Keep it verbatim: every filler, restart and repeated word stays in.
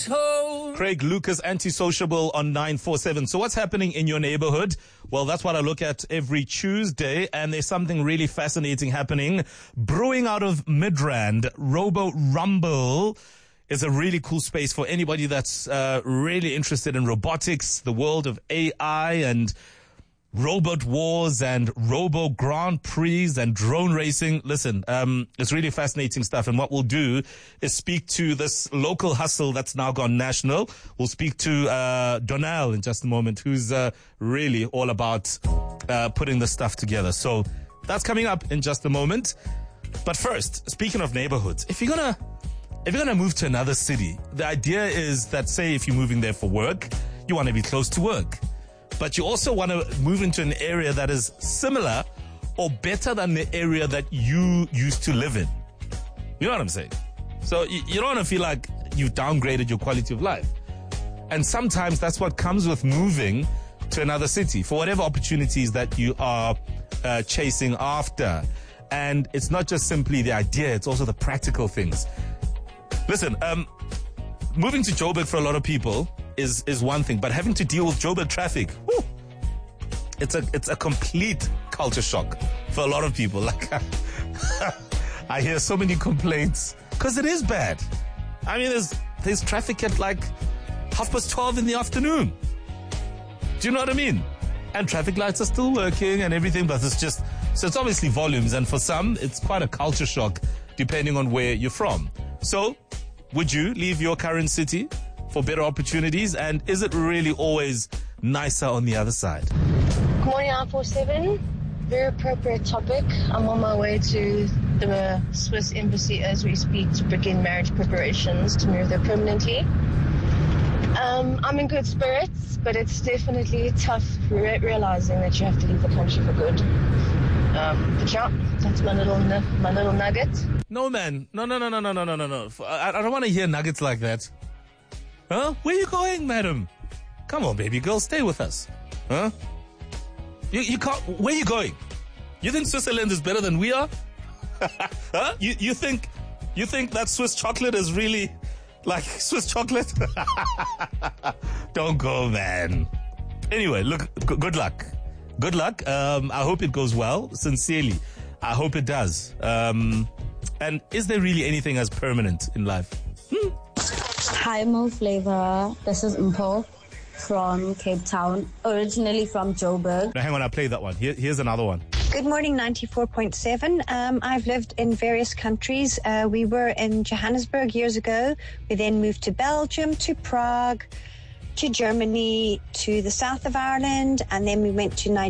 told. Craig Lucas, Antisociable on nine four seven. So what's happening in your neighborhood? Well, that's what I look at every Tuesday, and there's something really fascinating happening. Brewing out of Midrand, Robo Rumble is a really cool space for anybody that's uh, really interested in robotics, the world of A I and robot wars and robo Grand Prix and drone racing. Listen, um, it's really fascinating stuff. And what we'll do is speak to this local hustle that's now gone national. We'll speak to uh, Donnell in just a moment, who's uh, really all about uh, putting this stuff together. So that's coming up in just a moment. But first, speaking of neighborhoods, if you're gonna if you're gonna move to another city, the idea is that, say, if you're moving there for work, you want to be close to work. But you also want to move into an area that is similar or better than the area that you used to live in. You know what I'm saying? So you, you don't want to feel like you've downgraded your quality of life. And sometimes that's what comes with moving to another city for whatever opportunities that you are uh, chasing after. And it's not just simply the idea, it's also the practical things. Listen, um, moving to Joburg for a lot of people is is one thing, but having to deal with Joburg traffic, whew, it's a it's a complete culture shock for a lot of people. Like, I hear so many complaints because it is bad. I mean, there's there's traffic at like half past twelve in the afternoon. Do you know what I mean? And traffic lights are still working and everything, but it's just so it's obviously volumes, and for some, it's quite a culture shock depending on where you're from. So, would you leave your current city for better opportunities, and is it really always nicer on the other side? Good morning, nine four seven. Very appropriate topic. I'm on my way to the Swiss Embassy as we speak to begin marriage preparations to move there permanently. Um, I'm in good spirits, but it's definitely tough re- realizing that you have to leave the country for good. Um, but yeah, that's my little my little nugget. No, man. No, no, no, no, no, no, no, no, no. I, I don't want to hear nuggets like that. Huh? Where are you going, madam? Come on, baby girl, stay with us. Huh? You you can't. Where are you going? You think Switzerland is better than we are? Huh? You you think you think that Swiss chocolate is really like Swiss chocolate? Don't go, man. Anyway, look. G- good luck. Good luck. Um, I hope it goes well. Sincerely, I hope it does. Um, and is there really anything as permanent in life? Hmm? Hi, Mo Flavor. This is Mpo from Cape Town, originally from Joburg. Now, hang on, I'll play that one. Here, here's another one. Good morning, ninety-four point seven. Um, I've lived in various countries. Uh, we were in Johannesburg years ago. We then moved to Belgium, to Prague, to Germany, to the south of Ireland, and then we went to Nigeria.